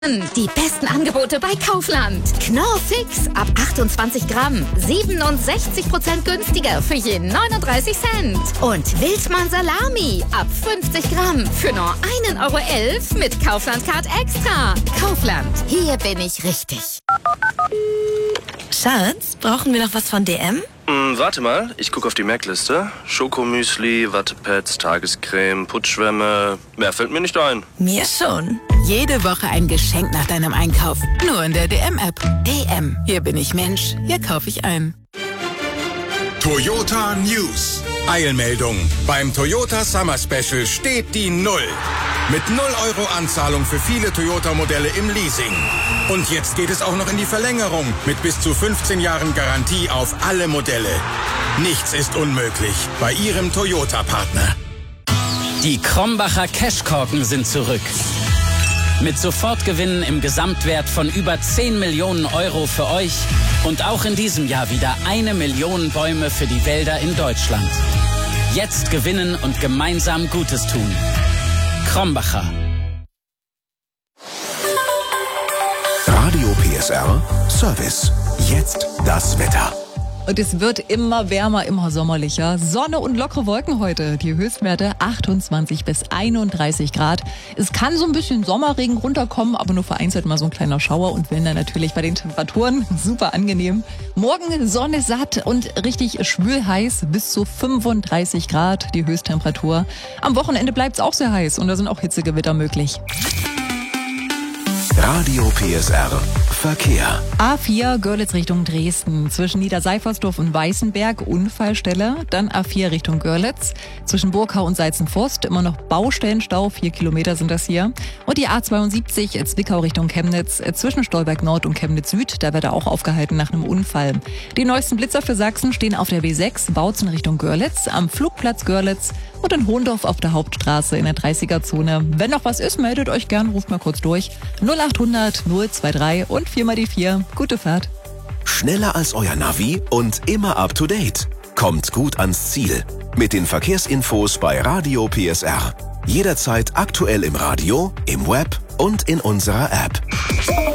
Die besten Angebote bei Kaufland. Knorr Fix ab 28 Gramm. 67% günstiger für je 39 Cent. Und Wildmann Salami ab 50 Gramm für nur 1,11 € mit Kaufland Card Extra. Kaufland, hier bin ich richtig. Schatz, brauchen wir noch was von DM? Warte mal, ich gucke auf die Merkliste. Schokomüsli, Wattepads, Tagescreme, Putzschwämme. Mehr fällt mir nicht ein. Mir schon. Jede Woche ein Geschenk nach deinem Einkauf. Nur in der DM-App. DM. Hier bin ich Mensch. Hier kaufe ich ein. Toyota News. Eilmeldung. Beim Toyota Summer Special steht die 0. Mit 0 € Anzahlung für viele Toyota-Modelle im Leasing. Und jetzt geht es auch noch in die Verlängerung mit bis zu 15 Jahren Garantie auf alle Modelle. Nichts ist unmöglich bei Ihrem Toyota-Partner. Die Krombacher Cashkorken sind zurück. Mit Sofortgewinnen im Gesamtwert von über 10 Millionen € für euch und auch in diesem Jahr wieder 1 Million Bäume für die Wälder in Deutschland. Jetzt gewinnen und gemeinsam Gutes tun. Krombacher. Radio PSR Service. Jetzt das Wetter. Und es wird immer wärmer, immer sommerlicher. Sonne und lockere Wolken heute. Die Höchstwerte 28 bis 31 Grad. Es kann so ein bisschen Sommerregen runterkommen, aber nur vereinzelt mal so ein kleiner Schauer. Und wenn dann natürlich bei den Temperaturen super angenehm. Morgen Sonne satt und richtig schwül-heiß, bis zu 35 Grad die Höchsttemperatur. Am Wochenende bleibt es auch sehr heiß und da sind auch Hitzegewitter möglich. Radio PSR Verkehr. A4 Görlitz Richtung Dresden. Zwischen Niederseifersdorf und Weißenberg Unfallstelle. Dann A4 Richtung Görlitz. Zwischen Burgau und Seizenforst immer noch Baustellenstau. 4 Kilometer sind das hier. Und die A72 Zwickau Richtung Chemnitz. Zwischen Stolberg Nord und Chemnitz Süd. Da wird er auch aufgehalten nach einem Unfall. Die neuesten Blitzer für Sachsen stehen auf der B6 Bautzen Richtung Görlitz. Am Flugplatz Görlitz. Und in Hohndorf auf der Hauptstraße in der 30er-Zone. Wenn noch was ist, meldet euch gern, ruft mal kurz durch. 0800 023 und 4 die 4. Gute Fahrt. Schneller als euer Navi und immer up to date. Kommt gut ans Ziel. Mit den Verkehrsinfos bei Radio PSR. Jederzeit aktuell im Radio, im Web und in unserer App.